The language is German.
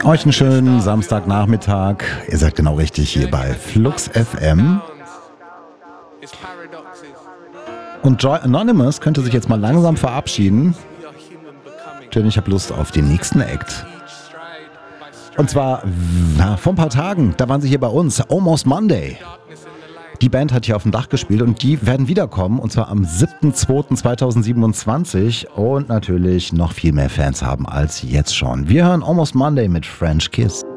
Euch einen schönen Samstagnachmittag. Ihr seid genau richtig hier bei Flux FM. Und Joy Anonymous könnte sich jetzt mal langsam verabschieden, denn ich habe Lust auf den nächsten Act. Und zwar vor ein paar Tagen, da waren sie hier bei uns, Almost Monday. Die Band hat hier auf dem Dach gespielt und die werden wiederkommen, und zwar am 7.2.2027 und natürlich noch viel mehr Fans haben als jetzt schon. Wir hören Almost Monday mit French Kiss.